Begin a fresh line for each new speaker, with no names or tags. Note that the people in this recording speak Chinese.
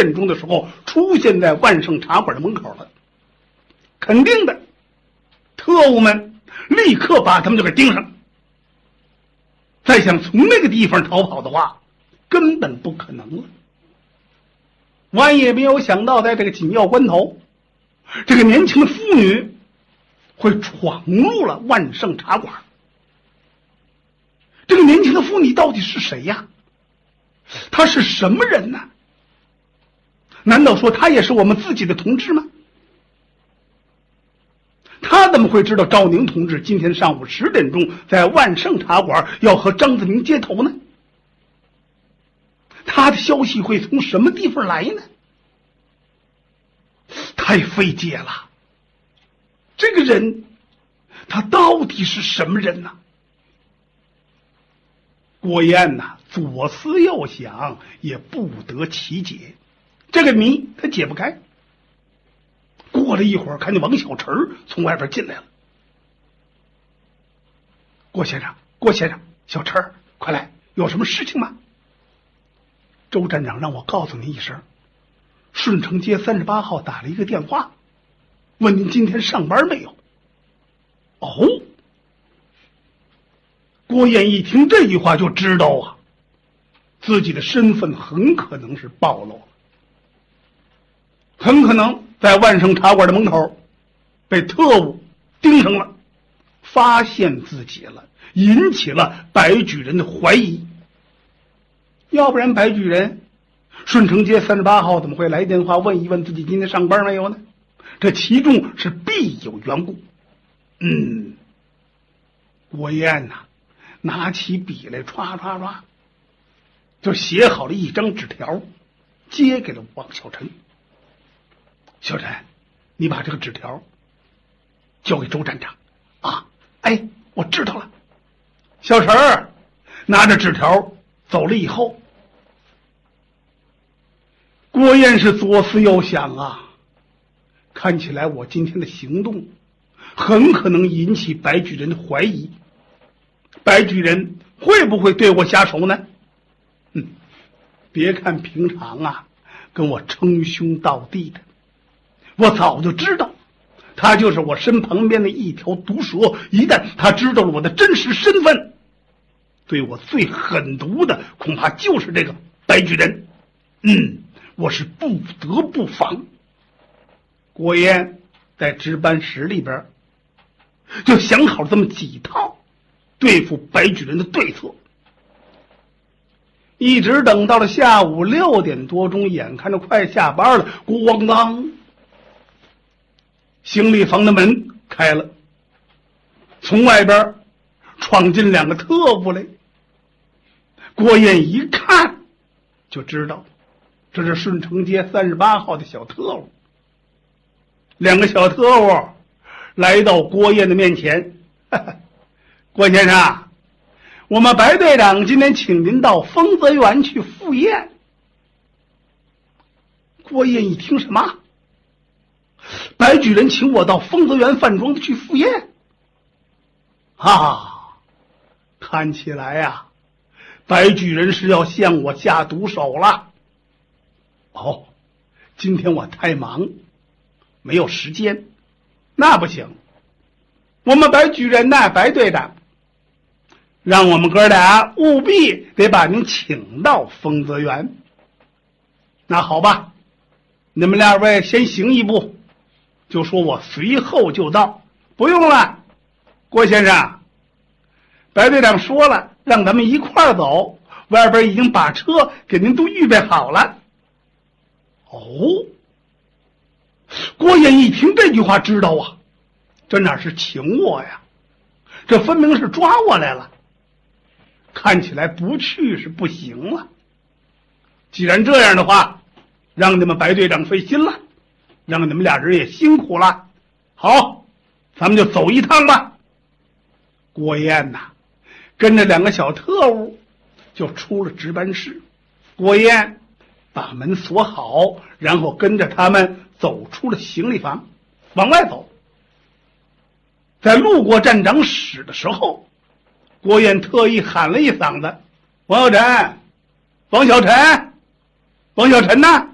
点钟的时候出现在万盛茶馆的门口了。肯定的，特务们立刻把他们就给盯上。再想从那个地方逃跑的话，根本不可能了。万也没有想到，在这个紧要关头，这个年轻的妇女会闯入了万盛茶馆。这个年轻的妇女到底是谁呀？她是什么人呢？难道说她也是我们自己的同志吗？他怎么会知道赵宁同志今天上午10点钟在万盛茶馆要和张自明接头呢？他的消息会从什么地方来呢？太费解了。这个人他到底是什么人呢？郭燕呐，左思右想也不得其解，这个谜他解不开。过了一会儿，看见王小晨从外边进来了。郭先生，小晨，快来，有什么事情吗？周站长让我告诉您一声，顺城街38号打了一个电话，问您今天上班没有。哦，郭燕一听这句话就知道啊，自己的身份很可能是暴露了，很可能在万盛茶馆的门口被特务盯上了，发现自己了，引起了白举人的怀疑。要不然白举人顺城街38号怎么会来电话问一问自己今天上班没有呢？这其中是必有缘故。郭燕呐，拿起笔来唰唰唰就写好了一张纸条，接给了王小晨。小陈，你把这个纸条交给周站长啊！哎，我知道了。小陈拿着纸条走了以后，郭燕是左思右想啊，看起来我今天的行动很可能引起白举人的怀疑，白举人会不会对我下手呢？别看平常啊跟我称兄道弟的，我早就知道他就是我身旁边的一条毒蛇，一旦他知道了我的真实身份，对我最狠毒的恐怕就是这个白举人。我是不得不防。郭燕在值班室里边就想好了这么几套对付白举人的对策，一直等到了下午6点多钟，眼看着快下班了，咣当，行李房的门开了，从外边闯进2个特务来。郭燕一看就知道这是顺城街38号的小特务。2个小特务来到郭燕的面前，郭先生，我们白队长今天请您到丰泽园去赴宴。郭燕一听，什么？白举人请我到丰泽园饭庄去赴宴？看起来呀，白举人是要向我下毒手了。今天我太忙，没有时间。那不行，我们白举人呐，白队长让我们哥俩务必得把您请到丰泽园。那好吧，你们2位先行一步，就说我随后就到。不用了，郭先生，白队长说了让咱们一块儿走，外边已经把车给您都预备好了。郭燕一听这句话知道啊，这哪是请我呀，这分明是抓我来了。看起来不去是不行了。既然这样的话，让你们白队长费心了，让你们俩人也辛苦了。好，咱们就走一趟吧。郭燕呐，跟着2个小特务就出了值班室。郭燕把门锁好，然后跟着他们走出了行李房，往外走。在路过站长室的时候，郭燕特意喊了一嗓子：王小晨，王小晨，王小晨呢？